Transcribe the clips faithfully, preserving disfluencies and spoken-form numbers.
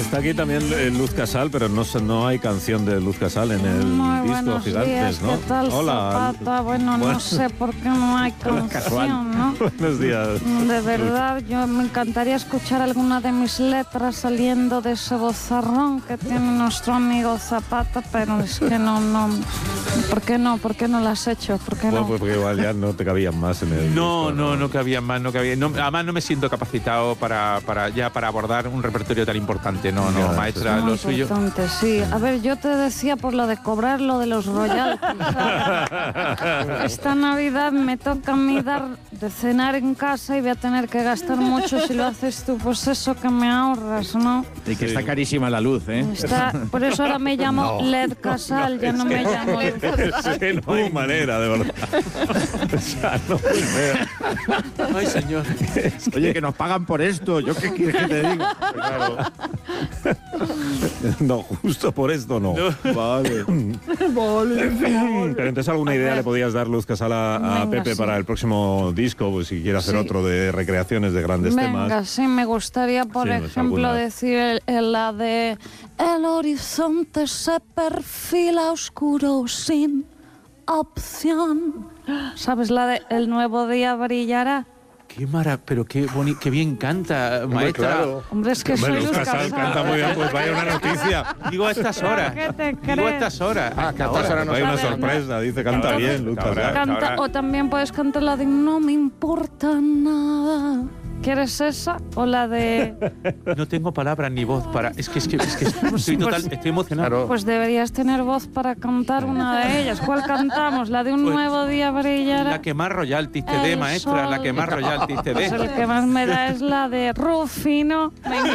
Está aquí también eh, Luz Casal, pero no, no hay canción de Luz Casal en el Muy disco buenos Gigantes, días, ¿no? ¿qué tal, Hola. Zapata? Bueno, Bueno. no sé por qué no hay canción, ¿no? Buenos días. De verdad, yo me encantaría escuchar alguna de mis letras saliendo de ese vozarrón que tiene nuestro amigo Zapata, pero es que no, no. ¿Por qué no? ¿Por qué no lo has hecho? ¿Por qué Bueno, no? pues porque igual ya no te cabían más en el No, disco, no, no cabía más, no cabía. No, además no me siento capacitado para, para ya para abordar un repertorio tan importante. No, no, Ya, maestra, Muy lo suyo. importante, sí. A ver, yo te decía por lo de cobrar lo de los royalties, ¿sabes? Esta Navidad me toca a mí dar de cenar en casa y voy a tener que gastar mucho si lo haces tú, pues eso que me ahorras, ¿no? Y que Sí. está carísima la luz, ¿eh? Está, por eso ahora me llamo No, L E D Casal, ya no me llamo Luz Casal. Es que no hay manera, de verdad. O sea, no puede ser. Ay, señor. Oye, que nos pagan por esto. ¿Yo qué quieres que te diga? Claro. No, justo por esto no. Vale. Pero entonces alguna idea le podías dar, Luz Casal, a, a Venga, Pepe sí. para el próximo disco, pues si quiere hacer Sí. otro de recreaciones de grandes Venga, temas. sí, me gustaría, por Sí, pues ejemplo, alguna. decir el, el- la de el horizonte se perfila oscuro sin opción. ¿Sabes la de el nuevo día brillará? Qué mara, pero qué boni, qué bien canta, maestra. claro. Hombre, es que Hombre, soy Luz Luz Casal Casal. canta muy bien, pues vaya una noticia. Digo a estas horas. ¿Qué te Digo crees? a estas horas. Ah, que a estas horas no Vaya una sabe, sorpresa, dice, canta Ahora, bien, Luz ahora. Casal. Canta, Ahora- o también puedes cantar la de no me importa nada. ¿Quieres esa? O la de No tengo palabras ni voz para. Es que, es que, es que estoy total, estoy emocionado. Claro. pues deberías tener voz para cantar una de ellas. ¿Cuál cantamos? La de un Pues, nuevo día brillará. La que más royalties te dé, El maestra, la sol. que más royalties te Pues dé. el que más me da es la de Rufino.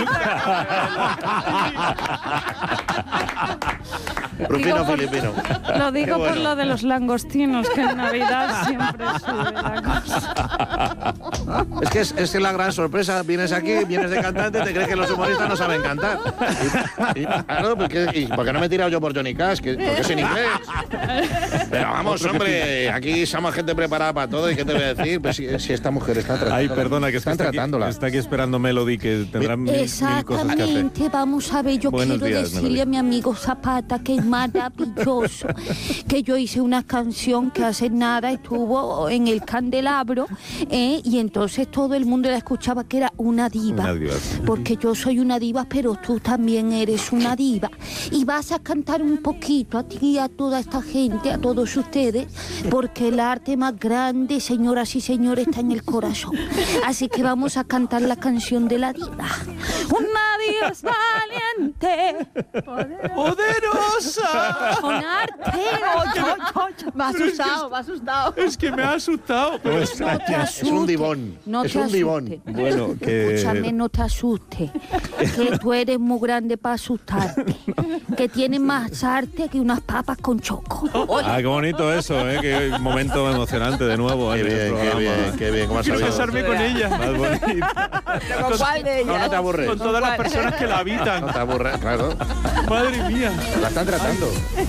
Rufino Digo por- filipino. Lo digo Qué bueno. por lo de los langostinos, que en Navidad siempre sube la cosa. Es que es, es la gran sorpresa. Vienes aquí, vienes de cantante, te crees que los humoristas no saben cantar. Y, y, claro, porque, y, ¿por qué no me he tirado yo por Johnny Cash? Que, porque es en inglés. Pero vamos, hombre, aquí somos gente preparada para todo. ¿Y qué te voy a decir? Pues si, si esta mujer está tratando. Ay, perdona, que están está aquí, tratándola. está aquí esperando Melody, que tendrá mil, mil cosas que hacer. Exactamente, vamos a ver, yo Buenos quiero días, decirle Melody. a mi amigo Zapata que es maravilloso, que yo hice una canción que hace nada estuvo en el candelabro, ¿eh? Y entonces todo el mundo la escuchaba que era una diva, Una diva, sí. porque yo soy una diva, pero tú también eres una diva, y vas a cantar un poquito a ti y a toda esta gente, a todos ustedes, porque el arte más grande, señoras y señores, está en el corazón, así que vamos a cantar la canción de la diva. Una diva es valiente, ¡Poderosa! con arte. Me ha asustado, me ha asustado. Es que me ha asustado. ¿Cómo No está? te asustes. Es un divón. No es te un asustes. divón. Bueno, que... Escúchame, no te asustes, que tú eres muy grande para asustarte, que tienes más arte que unas papas con choco. Ah, qué bonito eso, ¿eh? Qué momento emocionante de nuevo Qué en el bien, qué programa. bien, qué bien. ¿Cómo has Quiero sabido? casarme con ella. Más bonito. ¿Con cuál de No, ellas? no te aburres. Con todas las personas que la habitan. No te aburres, claro. Madre mía. La están tratando.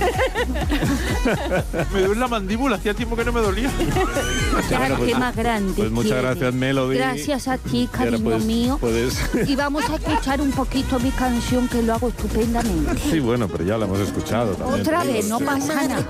Me duele la mandíbula. Hacía tiempo que no me dolía. Qué arte más grande. Pues muchas tienes. gracias, Melody. Gracias a ti, Y ahora cariño puedes- mío. puedes- Y vamos a escuchar un poquito mi canción, que lo hago estupendamente. Sí, bueno, pero ya la hemos escuchado también. Otra vez, no pasa nada.